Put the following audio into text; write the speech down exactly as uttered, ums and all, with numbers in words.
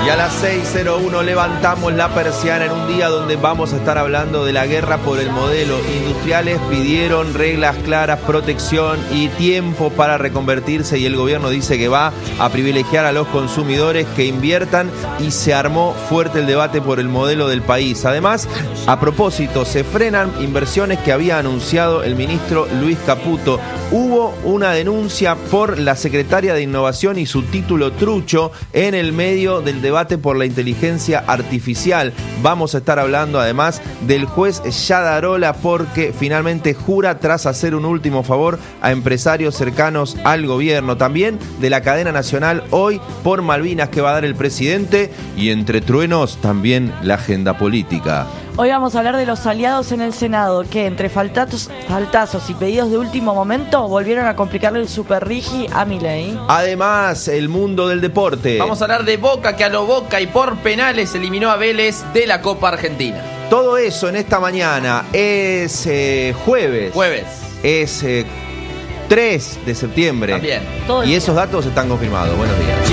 Y a las seis cero uno levantamos la persiana en un día donde vamos a estar hablando de la guerra por el modelo. Industriales pidieron reglas claras, protección y tiempo para reconvertirse, y el gobierno dice que va a privilegiar a los consumidores que inviertan, y se armó fuerte el debate por el modelo del país. Además, a propósito, se frenan inversiones que había anunciado el ministro Luis Caputo. Hubo una denuncia por la secretaria de Innovación y su título trucho en el medio del debate por la inteligencia artificial. Vamos a estar hablando además del juez Yadarola, porque finalmente jura tras hacer un último favor a empresarios cercanos al gobierno. También de la cadena nacional Hoy por Malvinas que va a dar el presidente, y entre truenos también la agenda política. Hoy vamos a hablar de los aliados en el Senado, que entre faltazos, faltazos y pedidos de último momento volvieron a complicarle el superrigi a Milei. Además, el mundo del deporte. Vamos a hablar de Boca, que a lo Boca y por penales eliminó a Vélez de la Copa Argentina. Todo eso en esta mañana. Es eh, jueves. Jueves. Es eh, tres de septiembre. También. Y esos datos están confirmados. Buenos días.